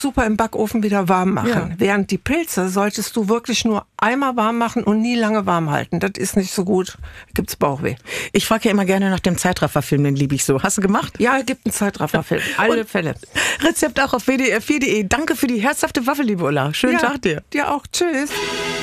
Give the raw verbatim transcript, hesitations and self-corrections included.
super im Backofen wieder warm machen. Ja. Während die Pilze solltest du wirklich nur einmal warm machen und nie lange warm halten. Das ist nicht so gut. Gibt's Bauchweh. Ich frage ja immer gerne nach dem Zeitrafferfilm, den liebe ich so. Hast du gemacht? Ja, es gibt einen Zeitrafferfilm. Alle Und Fälle. Rezept auch auf w d r vier punkt d e. Danke für die herzhafte Waffel, liebe Ulla. Schönen Ja, Tag dir. Dir auch. Tschüss.